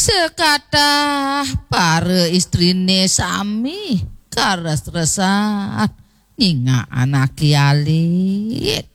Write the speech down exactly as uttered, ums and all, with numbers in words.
Sekathah para istrine sami kares-resan nyingak anake alit.